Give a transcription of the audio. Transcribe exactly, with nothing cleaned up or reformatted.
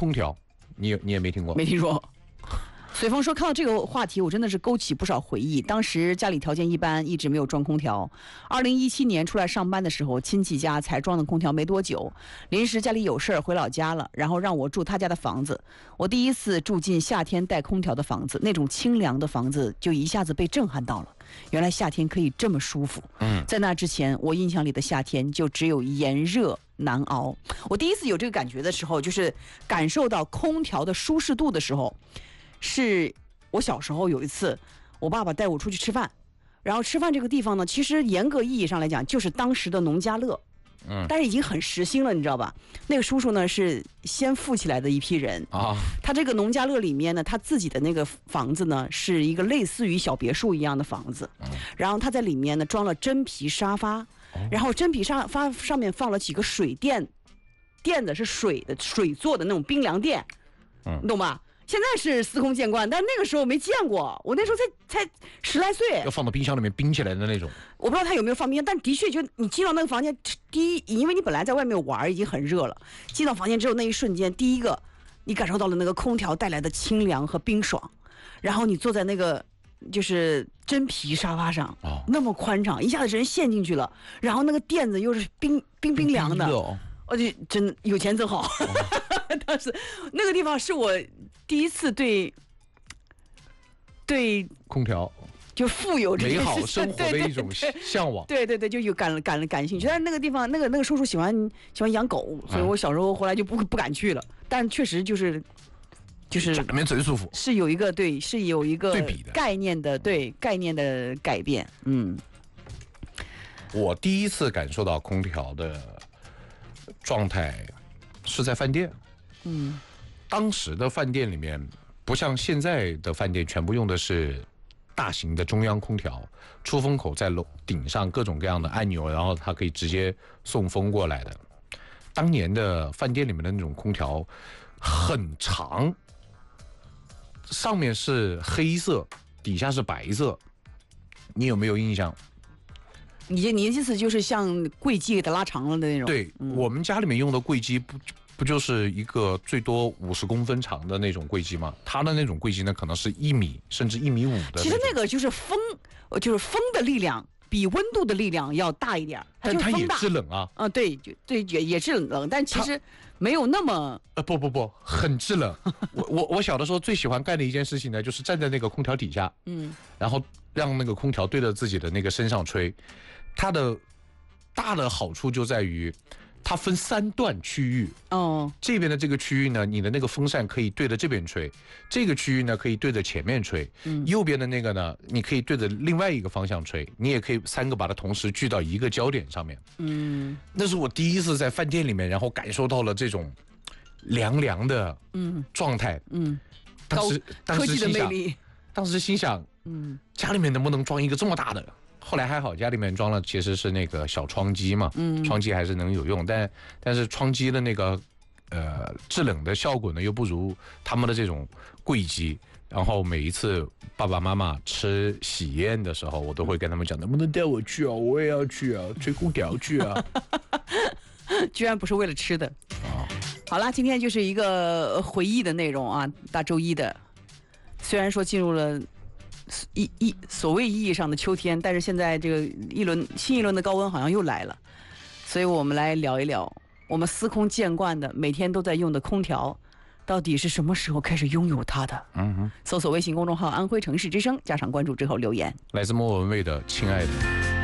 空调，你也你也没听过？ 没听说。随风说，看到这个话题，我真的是勾起不少回忆。当时家里条件一般，一直没有装空调。二零一七年出来上班的时候，亲戚家才装的空调没多久，临时家里有事儿回老家了，然后让我住他家的房子。我第一次住进夏天带空调的房子，那种清凉的房子就一下子被震撼到了。原来夏天可以这么舒服。 嗯， 在那之前，我印象里的夏天就只有炎热难熬。我第一次有这个感觉的时候，就是感受到空调的舒适度的时候。是我小时候有一次，我爸爸带我出去吃饭，然后吃饭这个地方呢，其实严格意义上来讲就是当时的农家乐， 嗯， 但是已经很时兴了，你知道吧？那个叔叔呢是先富起来的一批人啊， 他这个农家乐里面呢，他自己的那个房子呢是一个类似于小别墅一样的房子， 嗯， 然后他在里面呢装了真皮沙发， 哦， 然后真皮沙发上面放了几个水垫，垫的是水的水做的那种冰凉垫， 嗯， 你懂吧？现在是司空见惯，但那个时候没见过。我那时候才才十来岁， 要放到冰箱里面冰起来的那种。 我不知道他有没有放冰箱，但的确就你进到那个房间，第一，因为你本来在外面玩已经很热了，进到房间之后那一瞬间，第一个你感受到了那个空调带来的清凉和冰爽，然后你坐在那个就是真皮沙发上， 哦， 那么宽敞，一下子人陷进去了，然后那个垫子又是冰冰冰凉的， 哦， 我就真的有钱真好。哦当时那个地方是我第一次对对空调就富有这美好生活的一种向往。 对对对，就有感感感兴趣。但是那个地方，那个那个叔叔喜欢喜欢养狗，所以我小时候后来就不不敢去了。但确实就是就是里面贼舒服， 是有一个对，是有一个对比的概念的对概念的改变。嗯， 我第一次感受到空调的状态是在饭店。 嗯， 当时的饭店里面不像现在的饭店全部用的是大型的中央空调，出风口在楼顶上各种各样的按钮，然后它可以直接送风过来的。当年的饭店里面的那种空调很长，上面是黑色，底下是白色，你有没有印象？ 你你的意思就是像柜机给它拉长了的那种？ 对，嗯，我们家里面用的柜机不不就是一个最多五十公分长的那种柜机吗？它的那种柜机呢，可能是一米甚至一米五的。 其实那个就是风，就是风的力量比温度的力量要大一点， 但它也制冷啊。 啊，对，就对，也也制冷，但其实没有那么…… 呃，不不不，很制冷。我我我小的时候最喜欢干的一件事情呢，就是站在那个空调底下，嗯，然后让那个空调对着自己的那个身上吹。它的大的好处就在于。它分三段区域，哦，这边的这个区域呢，你的那个风扇可以对着这边吹，这个区域呢可以对着前面吹，嗯，右边的那个呢，你可以对着另外一个方向吹，你也可以三个把它同时聚到一个焦点上面，嗯，那是我第一次在饭店里面，然后感受到了这种凉凉的嗯状态，嗯，当时科技的魅力， 当时心想，嗯，家里面能不能装一个这么大的？后来还好，家里面装了其实是那个小窗机嘛，嗯，窗机还是能有用，但但是窗机的那个呃制冷的效果呢，又不如他们的这种柜机。然后每一次爸爸妈妈吃喜宴的时候，我都会跟他们讲，能不能带我去啊？我也要去啊，吹空调去啊。 居然不是为了吃的啊！好啦，今天就是一个回忆的内容啊，大周一的，虽然说进入了。一一所谓意义上的秋天，但是现在这个一轮新一轮的高温好像又来了，所以我们来聊一聊我们司空见惯的每天都在用的空调，到底是什么时候开始拥有它的？嗯哼，搜索微信公众号“安徽城市之声”，加上关注之后留言。 来自莫文蔚的《亲爱的》。